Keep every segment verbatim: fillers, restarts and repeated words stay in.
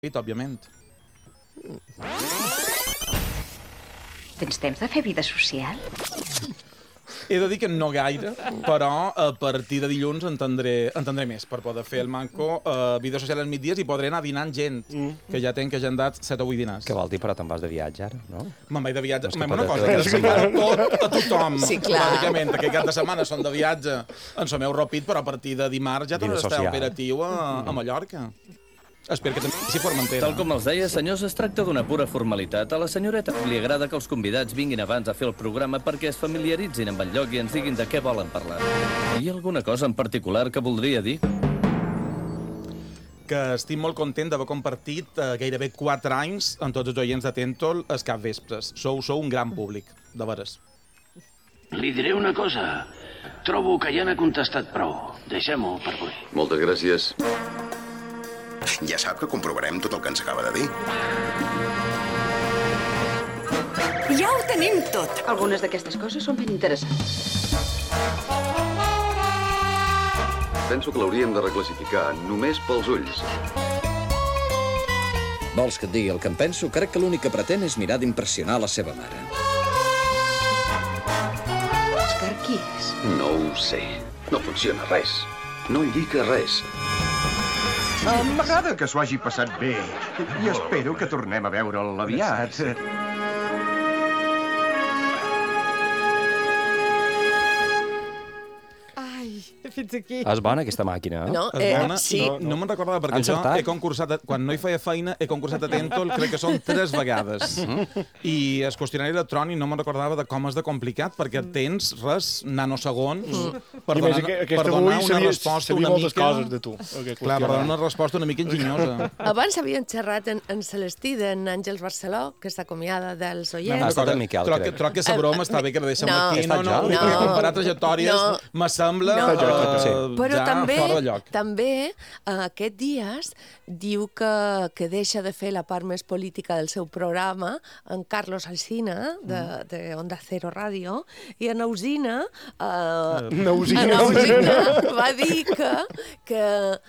òbviament. Tens temps de fer vida social? He de dir que no gaire, però a partir de dilluns entendré, entendré més per poder fer el manco uh, vida social als migdies i podré anar dinant gent, mm. que ja tenc agendats set o vuit dinars. Què vol dir, però te'n vas de viatge ara, no? Me'n vaig de viatge. Me'n una poder cosa, fer- que s'encara tot a tothom. Sí, clar. Bàsicament, aquest cap de setmana són de viatge en el meu ropit, però a partir de dimarts ja Vida tot està social. operatiu a, a Mallorca. Espero que també sigui Formentera. Tal com els deia, senyors, es tracta d'una pura formalitat. A la senyoreta li agrada que els convidats vinguin abans a fer el programa perquè es familiaritzin amb el lloc i ens diguin de què volen parlar. Hi ha alguna cosa en particular que voldria dir? Que estic molt content d'haver compartit eh, gairebé quatre anys amb tots els oients de Tentol els capvespres. Sou, sou un gran públic, de veres. Li diré una cosa. Trobo que ja n'ha contestat prou. Deixem-ho per avui. Moltes gràcies. Ja sap que comprovarem tot el que ens acaba de dir. Ja ho tenim tot. Algunes d'aquestes coses són ben interessants. Penso que l'hauríem de reclassificar només pels ulls. Vols que et digui el que em penso? Crec que l'únic que pretén és mirar d'impressionar la seva mare. Òscar, qui és? No ho sé. No funciona res. No lliga res. M'agrada que s'ho hagi passat bé i espero que tornem a veure'l aviat. Fins aquí. És bona, aquesta màquina, eh? No, És eh, bona? sí. No, no me'n recordava, perquè jo Encertat. he concursat, quan no hi feia feina, he concursat a Tentol, crec que són tres vegades. I el qüestionari electrònic no me'n recordava de com és de complicat, perquè tens res, nanosegons, per I donar, més, que- per aquesta donar avui una sabia- resposta sabia una moltes mica... coses de tu, aquest Clar, per donar qüestionari. una resposta una mica enginyosa. Abans havíem xerrat en, en Celestí, d'en Àngels Barceló, que s'acomiada dels Ha oients. estat en Miquel, Troc, crec. troc que la broma està bé que la deixem No. aquí. No, no, Està no, jo? perquè No. comparar trajectòries No. me sembla No. eh, Sí. Però ja també, fora de lloc. també eh, aquest dies diu que, que deixa de fer la part més política del seu programa en Carlos Alsina, de, de Onda Cero Ràdio, i en Eusina, eh, Neusina. en Eusina va dir que, que,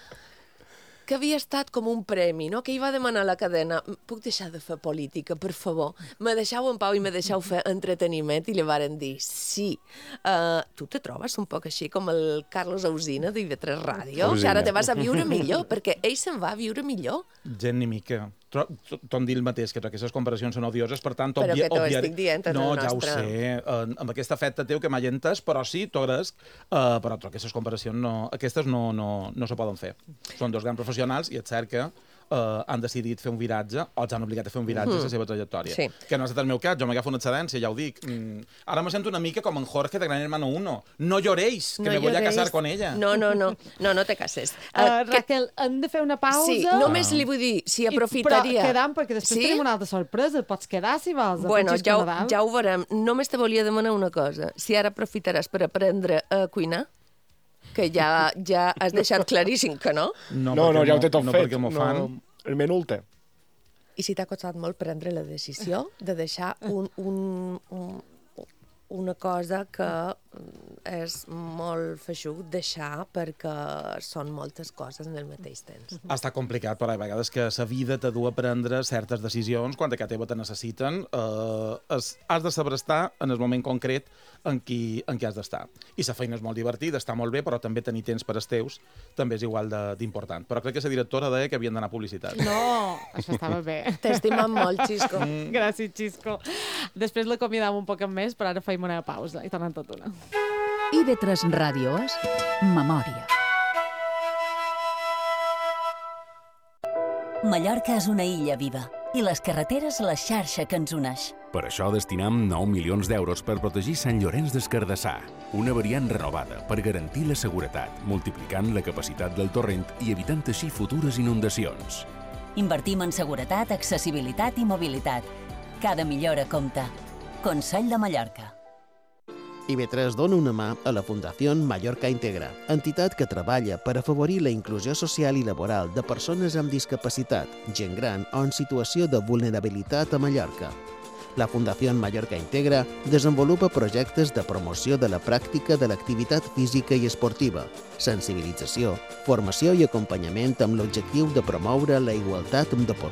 que havia estat com un premi, no? Que hi va demanar a la cadena, puc deixar de fer política, per favor? Me deixeu en pau i me deixeu fer entreteniment? I li varen dir, sí. Uh, tu te trobes un poc així com el Carlos Eusina d'I V tres Ràdio? Eusina. Que ara te vas a viure millor, perquè ell se'n va a viure millor. Gent ni mica. Tro- T'ho dit el mateix, que aquestes comparacions són odioses, per tant... Però obvia- que t'ho obviaré- estic dient en no, el ja ho nostre. sé, eh, amb aquest afecte teu que m'ha entès, però sí, t'ho agradec, eh, però troc que aquestes comparacions no, aquestes no, no, no se poden fer. Són dos grans professionals i és cert que eh, han decidit fer un viratge, o els han obligat a fer un viratge a la seva trajectòria. Sí. Que no ha estat el meu cas, jo m'agafo una excedència, ja ho dic. Mm, ara me sento una mica com en Jorge de Gran Hermano uno. No lloréis, que No me voy a lloréis. casar con ella. No, no, no, no, no te cases. Uh, Uh, que- Raquel, hem de fer una pausa. Sí, només li vull dir, si aprofitaria... I, però quedam, perquè després Sí? tenim una altra sorpresa. Pots quedar, si vols. a Bueno, Francisco ja ho, Nadal. ja ho veurem. Només te volia demanar una cosa. Si ara aprofitaràs per aprendre a cuinar, que ja, ja has deixat claríssim que no, No, No, no, perquè ja ho té tot no fet. perquè m'ho fan. No, el menú el té. i si t'ha costat molt prendre la decisió de deixar un, un, un, una cosa que és molt feixuc deixar perquè són moltes coses en el mateix temps. Ha estat complicat, però hi ha vegades que la vida te du a prendre certes decisions quan de casa teva te necessiten. Eh, es, has de saber estar en el moment concret en què en qui has d'estar. I la feina és molt divertida, està molt bé, però també tenir temps per als teus també és igual de- d'important. Però crec que la directora deia que havien d'anar a publicitat. No, això estava bé. T'estimen molt, Xisco. Gràcies, Xisco. Després l'acomiadam un poc més, però ara feim una pausa i tornem tot una. I V tres Ràdio és Memòria. Mallorca és una illa viva i les carreteres la xarxa que ens uneix. Per això destinem nou milions d'euros per protegir Sant Llorenç des Cardassar, una variant renovada per garantir la seguretat, multiplicant la capacitat del torrent i evitant així futures inundacions. Invertim en seguretat, accessibilitat i mobilitat. Cada millora compta. Consell de Mallorca. I V tres dona una mà a la Fundació Mallorca Integra, entitat que treballa per afavorir la inclusió social i laboral de persones amb discapacitat, gent gran o en situació de vulnerabilitat a Mallorca. La Fundació Mallorca Integra desenvolupa projectes de promoció de la pràctica de l'activitat física i esportiva, sensibilització, formació i acompanyament amb l'objectiu de promoure la igualtat d'oportunitats